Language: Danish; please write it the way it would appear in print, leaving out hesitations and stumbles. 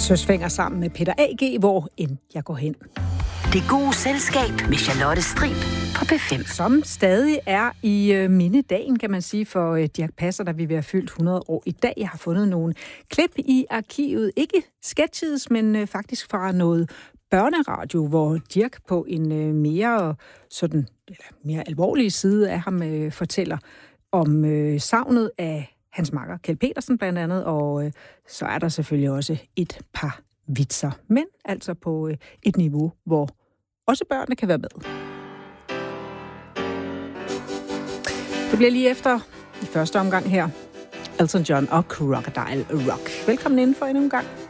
Søsvinger sammen med Peter A.G., hvor end jeg går hen. Det gode selskab med Charlotte Strib på P5. Som stadig er i mindedagen, kan man sige, for Dirch Passer, der vi vil have fyldt 100 år i dag. Jeg har fundet nogle klip i arkivet. Ikke sketches, men faktisk fra noget børneradio, hvor Dirch på en mere alvorlig side af ham fortæller om savnet af hans makker Kjeld Petersen blandt andet, og så er der selvfølgelig også et par vitser, men altså på et niveau, hvor også børnene kan være med. Det bliver lige efter i første omgang her, Elton John og Crocodile Rock. Velkommen indenfor endnu en gang.